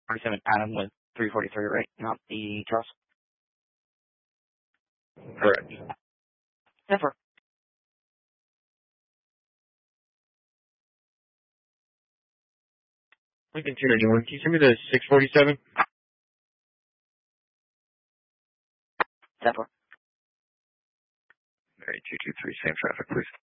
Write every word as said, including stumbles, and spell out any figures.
forty-seven Adam with three forty-three, right? Not the Charles? Correct. Never. Lincoln two ninety-one, can you send me the six forty-seven? Never. Alright, two two three, same traffic, please.